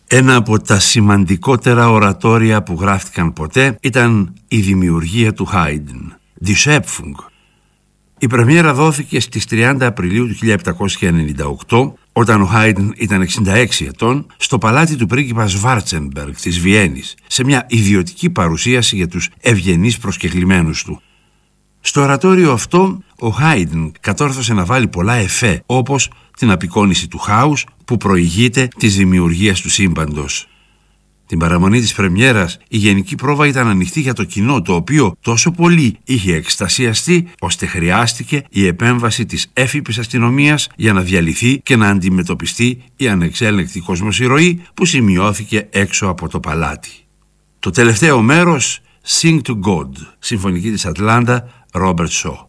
Ένα από τα σημαντικότερα ορατόρια που γράφτηκαν ποτέ ήταν η δημιουργία του Haydn, Die Schöpfung. Η πρεμιέρα δόθηκε στις 30 Απριλίου του 1798, όταν ο Haydn ήταν 66 ετών, στο παλάτι του πρίγκιπα Schwarzenberg της Βιέννης, σε μια ιδιωτική παρουσίαση για τους ευγενείς προσκεκλημένους του. Στο ορατόριο αυτό, ο Haydn κατόρθωσε να βάλει πολλά εφέ, όπως την απεικόνιση του χάους που προηγείται της δημιουργίας του σύμπαντος. Την παραμονή της πρεμιέρας, η γενική πρόβα ήταν ανοιχτή για το κοινό, το οποίο τόσο πολύ είχε εκστασιαστεί, ώστε χρειάστηκε η επέμβαση της έφυπης αστυνομίας για να διαλυθεί και να αντιμετωπιστεί η ανεξέλεγκτη κοσμοσυρωή που σημειώθηκε έξω από το παλάτι. Το τελευταίο μέρος, Sing to God, συμφωνική της Ατλάντα, Ρόμπερτ Σο.